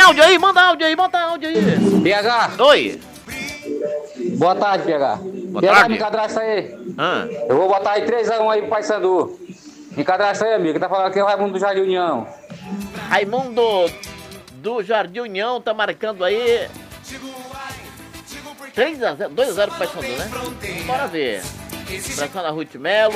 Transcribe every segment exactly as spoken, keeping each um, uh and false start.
áudio aí, manda áudio aí, bota áudio aí. P H. Oi. Boa tarde, P H. Boa P H, tarde. me cadastra aí. Ah. Eu vou botar aí três a um aí pro Paysandu. Me cadastra aí, amigo. Tá falando aqui é o Raimundo do Jardim União. Raimundo do Jardim União tá marcando aí três a zero, dois a zero pro Paysandu, né? Bora ver. Pressão da Ruth Melo.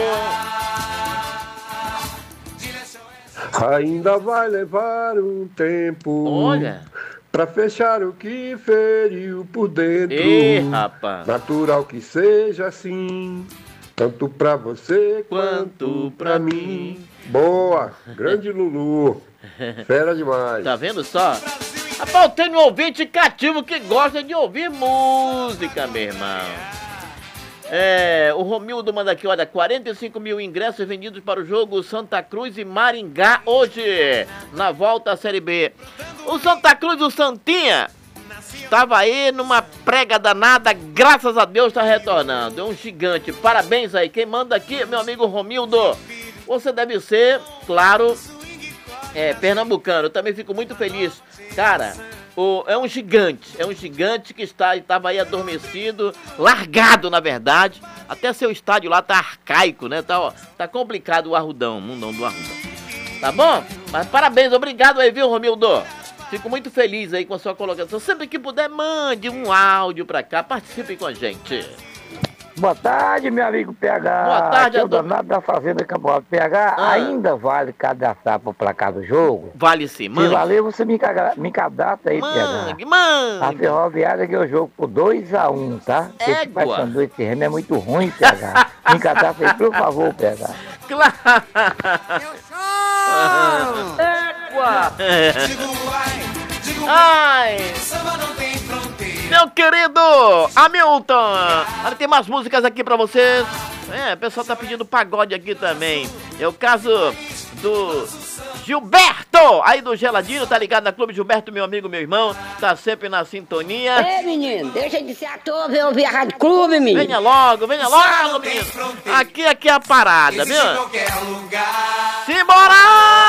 Ainda vai levar um tempo. Olha. Pra fechar o que feriu por dentro. Ih, rapaz. Natural que seja assim, tanto pra você quanto pra mim. Boa, grande Lulu. Fera demais. Tá vendo só? Rapaz, tem um ouvinte cativo que gosta de ouvir música, meu irmão. É, o Romildo manda aqui, olha, quarenta e cinco mil ingressos vendidos para o jogo Santa Cruz e Maringá hoje, na volta à Série B. O Santa Cruz, o Santinha, tava aí numa prega danada, graças a Deus tá retornando. É um gigante, parabéns aí. Quem manda aqui, meu amigo Romildo. Você deve ser, claro, é, pernambucano. Eu também fico muito feliz. Cara, o, é um gigante, é um gigante que está, estava aí adormecido, largado na verdade. Até seu estádio lá tá arcaico, né? Tá, ó, tá complicado o Arrudão, o mundão do Arrudão. Tá bom? Mas parabéns, obrigado aí, viu, Romildo? Fico muito feliz aí com a sua colocação. Sempre que puder, mande um áudio pra cá, participe com a gente. Boa tarde, meu amigo P H. Boa tarde, Aqui é o Adão. Donato da Fazenda Campo Alto. P H, Ah. ainda vale cadastrar pro placar do jogo? Vale sim, Se mande. valer, você me, caga- me cadastra aí, Mande, P H. A mande. Ferroviária ganhou o jogo por dois a um, tá? Esse Égua. Paysandu, esse remo é muito ruim, P H. Me cadastra aí, por favor, P H. Claro. Égua. Ai. Meu querido Hamilton, olha, tem mais músicas aqui pra vocês. É, o pessoal tá pedindo pagode aqui também. É o caso do Gilberto, aí do Geladinho, tá ligado na Clube Gilberto, meu amigo, meu irmão, tá sempre na sintonia. Ei, menino, deixa de ser ator, vem ouvir a Rádio Clube, menino. Venha logo, venha logo, menino. Aqui, aqui é a parada, viu? Simbora!